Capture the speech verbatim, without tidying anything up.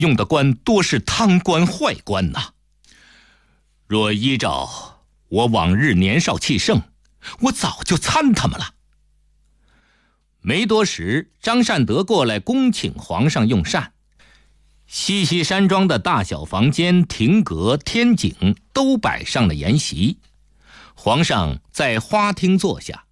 用的官多是贪官坏官呐。若依照我往日年少气盛，我早就参他们了。没多时，张善德过来恭请皇上用膳。西溪山庄的大小房间、亭阁、天井都摆上了筵席。皇上在花厅坐下，